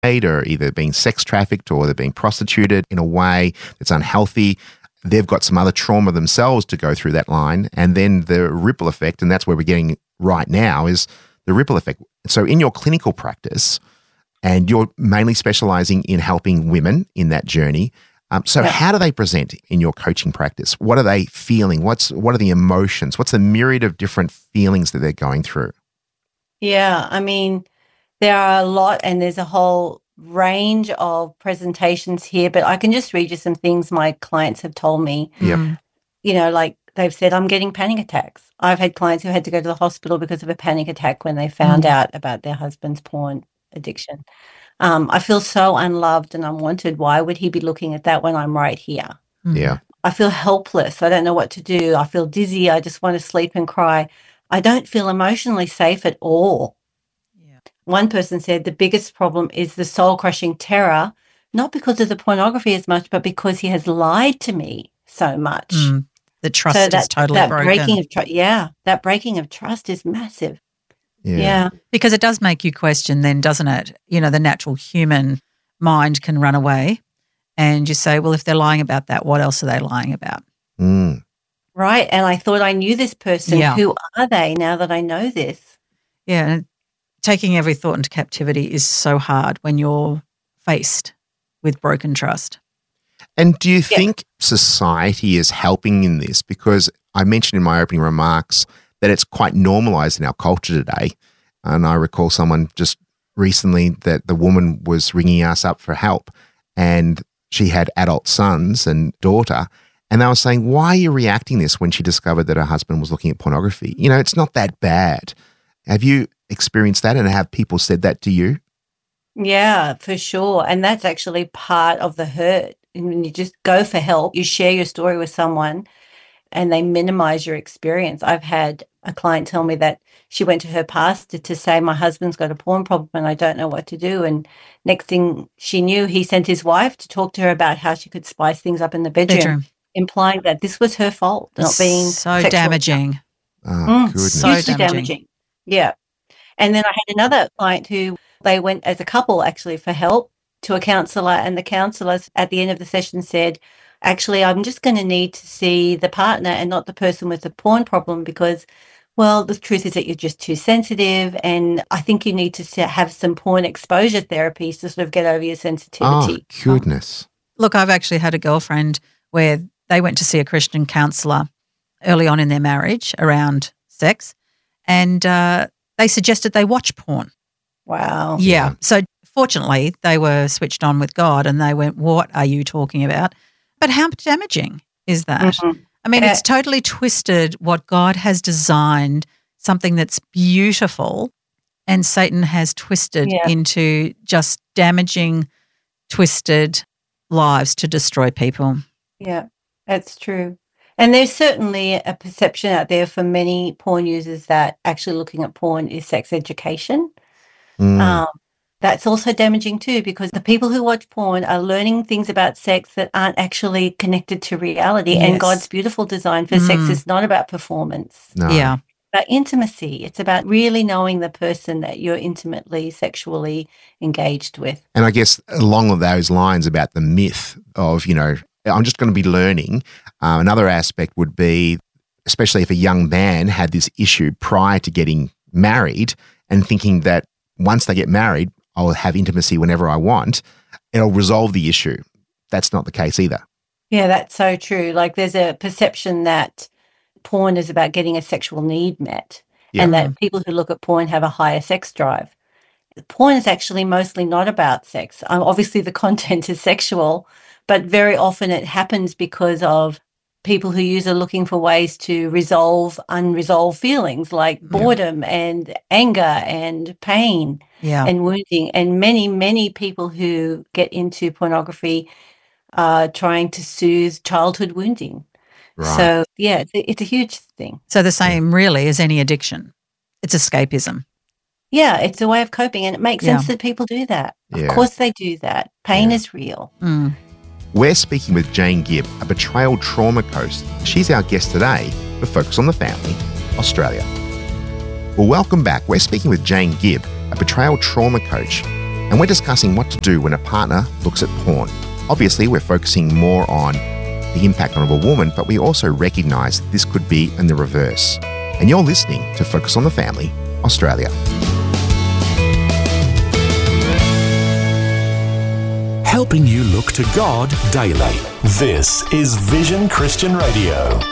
or either being sex trafficked or they're being prostituted in a way that's unhealthy. They've got some other trauma themselves to go through that line. And then the ripple effect, and that's where we're getting right now, is the ripple effect. So in your clinical practice, and you're mainly specializing in helping women in that journey, how do they present in your coaching practice? What are they feeling? What are the emotions? What's the myriad of different feelings that they're going through? Yeah, I mean, there are a lot, and there's a whole range of presentations here, but I can just read you some things my clients have told me. Yep. You know, like they've said, I'm getting panic attacks. I've had clients who had to go to the hospital because of a panic attack when they found out about their husband's porn addiction. I feel so unloved and unwanted. Why would he be looking at that when I'm right here? Yeah. I feel helpless. I don't know what to do. I feel dizzy. I just want to sleep and cry. I don't feel emotionally safe at all. Yeah. One person said the biggest problem is the soul-crushing terror, not because of the pornography as much, but because he has lied to me so much. The trust is totally broken. That breaking of trust is massive. Yeah. Because it does make you question then, doesn't it? You know, the natural human mind can run away and you say, well, if they're lying about that, what else are they lying about? Right. And I thought I knew this person. Yeah. Who are they now that I know this? Yeah. And taking every thought into captivity is so hard when you're faced with broken trust. And do you think society is helping in this? Because I mentioned in my opening remarks that it's quite normalized in our culture today. And I recall someone just recently that the woman was ringing us up for help and she had adult sons and daughter. And they were saying, why are you reacting this when she discovered that her husband was looking at pornography? You know, it's not that bad. Have you experienced that and have people said that to you? Yeah, for sure. And that's actually part of the hurt. And when you just go for help, you share your story with someone and they minimize your experience. I've had a client tell me that she went to her pastor to say, my husband's got a porn problem and I don't know what to do. And next thing she knew, he sent his wife to talk to her about how she could spice things up in the bedroom. Implying that this was her fault, not being so damaging. Oh, goodness. So damaging. Yeah. And then I had another client who they went as a couple actually for help to a counsellor, and the counsellor at the end of the session said, actually, I'm just going to need to see the partner and not the person with the porn problem because, well, the truth is that you're just too sensitive and I think you need to have some porn exposure therapies to sort of get over your sensitivity. Oh, goodness. Look, I've actually had a girlfriend where they went to see a Christian counsellor early on in their marriage around sex and they suggested they watch porn. Wow. Yeah. So fortunately, they were switched on with God and they went, what are you talking about? But how damaging is that? I mean, it's totally twisted what God has designed, something that's beautiful, and Satan has twisted into just damaging, twisted lives to destroy people. Yeah, that's true. And there's certainly a perception out there for many porn users that actually looking at porn is sex education. That's also damaging too, because the people who watch porn are learning things about sex that aren't actually connected to reality. Yes. And God's beautiful design for sex is not about performance. No. Yeah. It's about intimacy. It's about really knowing the person that you're intimately, sexually engaged with. And I guess along those lines about the myth of, you know, I'm just going to be learning. Another aspect would be, especially if a young man had this issue prior to getting married and thinking that once they get married, I'll have intimacy whenever I want, it'll resolve the issue. That's not the case either. Yeah, that's so true. Like there's a perception that porn is about getting a sexual need met and that people who look at porn have a higher sex drive. Porn is actually mostly not about sex. Obviously, the content is sexual, but very often it happens because of people who use are looking for ways to resolve unresolved feelings like boredom and anger and pain and wounding. And many, many people who get into pornography are trying to soothe childhood wounding. Right. So, yeah, it's a huge thing. So the same really as any addiction. It's escapism. Yeah, it's a way of coping, and it makes sense that people do that. Yeah. Of course they do that. Pain is real. We're speaking with Jane Gibb, a betrayal trauma coach. She's our guest today for Focus on the Family, Australia. Well, welcome back. We're speaking with Jane Gibb, a betrayal trauma coach. And we're discussing what to do when a partner looks at porn. Obviously, we're focusing more on the impact on a woman, but we also recognise this could be in the reverse. And you're listening to Focus on the Family, Australia. Helping you look to God daily. This is Vision Christian Radio.